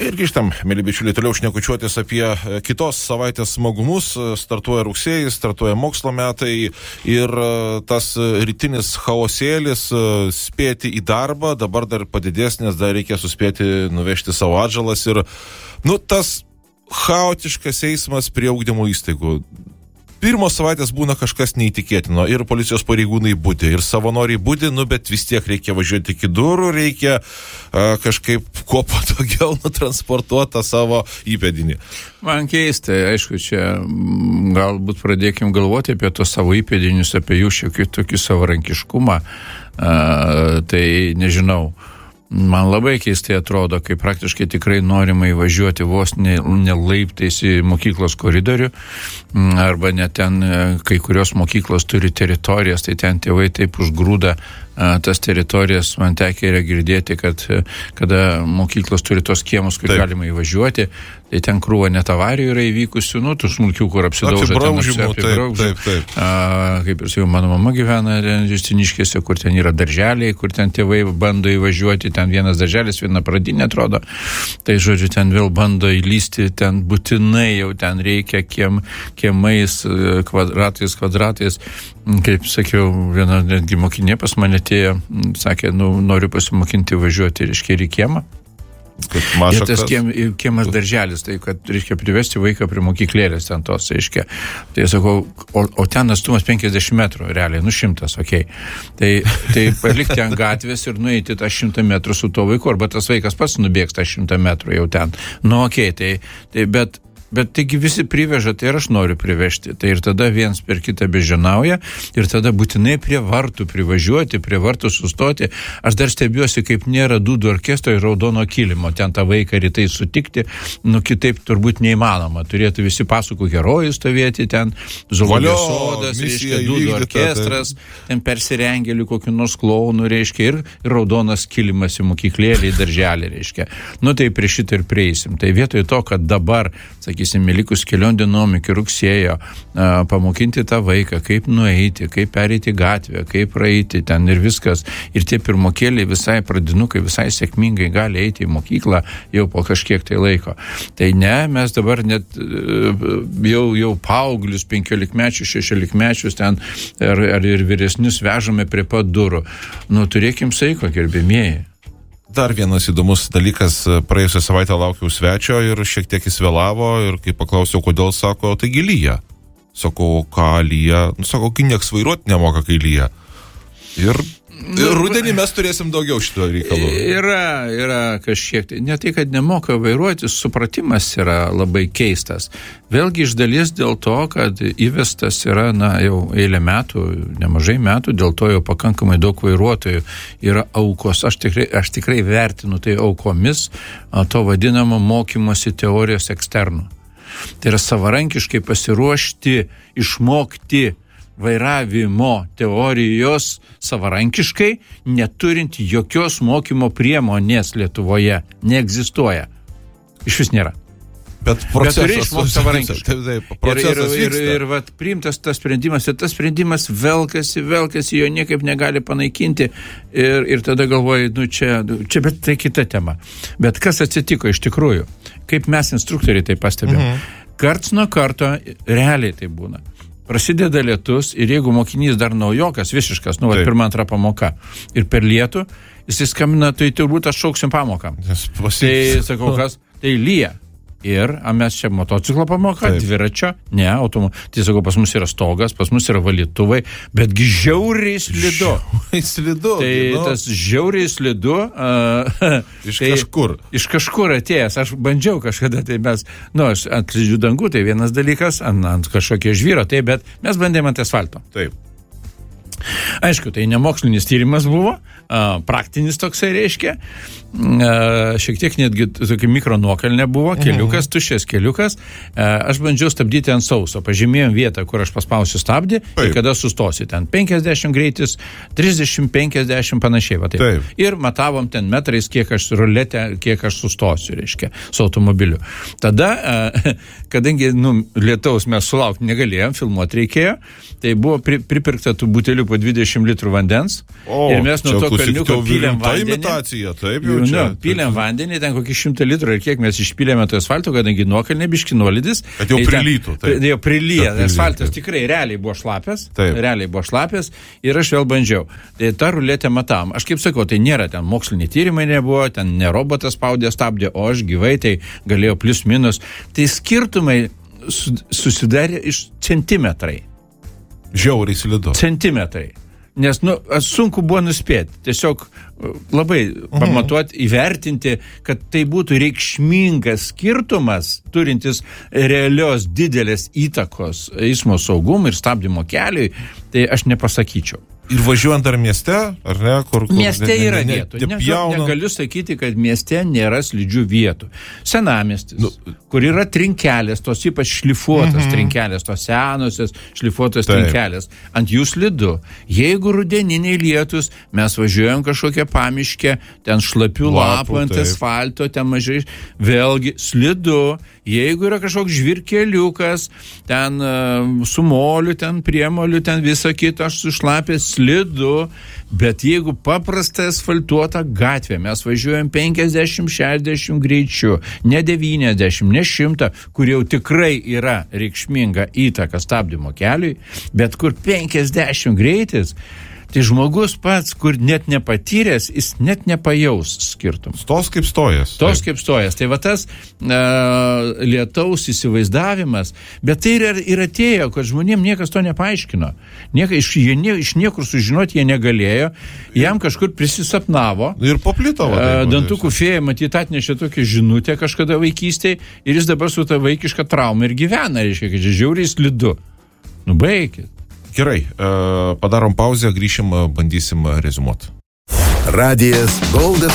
Ir grįžtam, mėly bičiuliai, toliau šnekučiuotis apie kitos savaitės smagumus. Startuoja rugsėjis, startuoja mokslo metai ir tas rytinis chaosėlis spėti į darbą, dabar dar padidės, nes dar reikia suspėti nuvežti savo atžalas ir, tas chaotiškas eismas prie ugdymo įstaigų. Pirmos savaitės būna kažkas neįtikėtino ir policijos pareigūnai budi, ir savanoriai budi, bet vis tiek reikia važiuoti iki durų, reikia kažkaip kuo patogiau nutransportuoti savo įpėdinį. Man keista, aišku, čia galbūt pradėkim galvoti apie tos savo įpėdinius, apie jų šiokį tokį savarankiškumą, tai nežinau. Man labai keistai atrodo, kai praktiškai tikrai norima įvažiuoti vos ne laiptais į mokyklos koridorių, arba net ten kai kurios mokyklos turi teritorijas, tai ten tėvai taip užgrūda tas teritorijas. Man tekia yra girdėti, kad kada mokyklos turi tos kiemus, kur galima įvažiuoti, tai ten krūva net avarijų yra įvykusių, tų smulkių, kur apsidaužo. Taip. Kaip ir sakiau, mano mama gyvena Justiniškėse, kur ten yra darželiai, kur ten tėvai bando įvažiuoti, ten vienas darželis, viena pradinė atrodo. Tai žodžiu, ten vėl bando įlysti, ten būtinai jau ten reikia kiemais, kvadratais. Kaip sakiau, viena netgi mokinė pas mane atėjo, sakė, noriu pasimokinti važiuoti, reiškia, į kiemą. Ir tas kiemas darželis, tai kad reiškia privesti vaiką prie mokyklėlės ten tos, reiškia. Tai sakau, o ten atstumas 50 metrų, realiai, 100, okei. Tai palikti ant gatvės ir nueiti tą 100 metrų su to vaiku, arba tas vaikas pats nubėgs tą 100 metrų jau ten. Bet taigi visi priveža, tai ir aš noriu privežti. Tai ir tada viens per kitą bežinauja ir tada būtinai prie vartų privažiuoti, prie vartų sustoti. Aš dar stebiuosi, kaip nėra dūdų orkestro ir raudono kilimo. Ten tą vaiką rytai sutikti, kitaip turbūt neįmanoma. Turėtų visi pasakų herojai stovėti ten, zoologijos sodas, reiškia, dūdų orkestras, ten persirengėlių kokių nors klounų, reiškia, ir raudonas kilimas į mokyklėlį, į darželį, reiškia. Tai prie šitą ir prieisim. Tai vietoj to, kad dabar, likus keliom dienom iki rugsėjo, pamokinti tą vaiką, kaip nueiti, kaip pereiti gatvę, kaip praeiti ten ir viskas. Ir tie pirmokėliai visai pradinukai, visai sėkmingai gali eiti į mokyklą jau po kažkiek tai laiko. Tai ne, mes dabar net jau paauglius, 15-mečius, 16-mečius ten ir vyresnius vežame prie pat durų. Turėkim saiko, gerbėmieji. Dar vienas įdomus dalykas, praėjusią savaitę laukiau svečio ir šiek tiek jis vėlavo ir kai paklausiau, kodėl, sako, taigi lyja. Sakau, ką lyja? Sako, kai nieks vairuoti nemoka, kai lyja. Ir rudenį mes turėsim daugiau šito reikalų. Yra kažkiek, ne tai, kad nemoka vairuoti, supratimas yra labai keistas. Vėlgi iš dalies dėl to, kad įvestas yra, jau eilę metų, nemažai metų, dėl to jau pakankamai daug vairuotojų yra aukos. Aš tikrai vertinu tai aukomis to vadinamo mokymosi teorijos eksternų. Tai yra savarankiškai pasiruošti, išmokti vairavimo teorijos savarankiškai, neturint jokios mokymo priemonės Lietuvoje. Neegzistuoja. Iš vis nėra. Bet procesas savarankiškai. Ir priimtas tas sprendimas, ir tas sprendimas velkasi, jo niekaip negali panaikinti. Ir tada galvoju, čia, bet tai kita tema. Bet kas atsitiko iš tikrųjų? Kaip mes instruktoriai tai pastebėjom? Karts nuo karto realiai tai būna. Prasideda lietus ir jeigu mokinys dar naujokas, visiškas, pirma, antra pamoka, ir per lietų, jis skambina, tai turbūt aš šauksim pamoką. Tai sakau, kas? Tai lyja. Ir mes čia motociklo pamoka, dviračio, ne, tai sakau, pas mus yra stogas, pas mus yra valytuvai, betgi žiauriai slidu. Tai tas žiauriai slidu iš kažkur atėjęs. Aš bandžiau kažkada, tai mes, aš ant slidžių dangų, tai vienas dalykas, ant kažkokio žvyro, tai bet mes bandėme ant asfalto. Taip. Aišku, tai nemokslinis tyrimas buvo, praktinis toksai reiškia, šiek tiek netgi tokia mikronuokalnė buvo, keliukas, tuščias keliukas, aš bandžiau stabdyti ant sauso, pažymėjom vietą, kur aš paspausiu stabdį, ir kada sustosi ten 50 greitis, 30, 50 panašiai, va taip. Ir matavom ten metrais, kiek aš sustosiu, reiškia, su automobiliu. Tada, kadangi, lietaus mes sulaukti negalėjom, filmuoti reikėjo, tai buvo pripirkta tų butelių po 20 litrų vandens, ir mes nuo to kalniuko pylėm vandenį. Imitacija, taip jau Pylėm vandenį, ten kokį 100 litrų ir kiek mes išpylėme to asfalto, kadangi nuokalnė biški nuolydis. Kad jau prilytų. Jau prilyja, asfaltas tikrai realiai buvo šlapės ir aš vėl bandžiau. Tai tą ruletę matam. Aš kaip sakau, tai nėra ten moksliniai tyrimai nebuvo, ten ne robotas stabdė, o aš gyvai tai galėjau plius minus. Tai skirtumai susidarė iš centimetrai. Žiauriai slidu. Centimetrai. Nes, sunku buvo nuspėti. Tiesiog labai pamatuoti, įvertinti, kad tai būtų reikšmingas skirtumas, turintis realios didelės įtakos eismo saugumui ir stabdymo keliui, tai aš nepasakyčiau. Ir važiuojant ar mieste, ar ne? Kur mieste yra vietų. Negaliu sakyti, kad mieste nėra slidžių vietų. Senamiestis, kur yra trinkelės, tos ypač šlifuotos trinkelės, tos senosios šlifuotos trinkelės, ant jų slidu. Jeigu rudeniniai lietus, mes važiuojam kažkokią pamiškę, ten šlapių lapų ant asfalto, ten mažai, vėlgi slidu. Jeigu yra kažkoks žvirkeliukas, ten sumoliu, ten priemoliu, ten visą kitą, aš sušlapęs slidu, bet jeigu paprasta asfaltuota gatvė, mes važiuojam 50-60 greičiu, ne 90, ne 100, kur jau tikrai yra reikšminga įtaka stabdymo keliui, bet kur 50 greitis, tai žmogus pats, kur net nepatyręs, jis net nepajaus skirtumą. Stos kaip stojas. Tai va tas lietaus įsivaizdavimas, bet tai ir atėjo, kad žmonėm niekas to nepaaiškino. Iš niekur sužinoti jie negalėjo, jam kažkur prisisapnavo. Ir paplito. Dantukų fėja, matyt, atnešė tokią žinutę kažkada vaikystėje ir jis dabar su ta vaikiška trauma ir gyvena, reiškia, kad žiauriai slidu. Baikit. Gerai, padarom pauzę, grįšim, bandysim reziumuoti. Radijas Gold